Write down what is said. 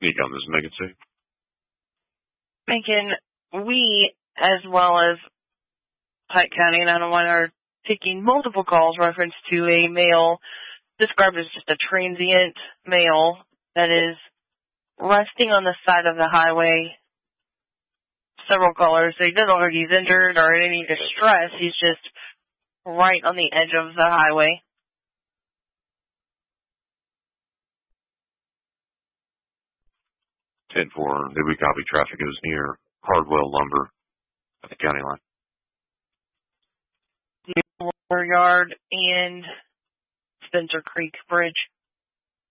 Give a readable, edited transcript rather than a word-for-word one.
Nikon, this is Megan C. Megan, we, as well as Pike County 911, are taking multiple calls reference to a male described as just a transient male that is resting on the side of the highway. Several callers. So he doesn't look like he's injured or in any distress. He's just right on the edge of the highway. Ten four. Did we copy? Traffic is near Hardwell Lumber at the county line. Lumber Yard and Spencer Creek Bridge.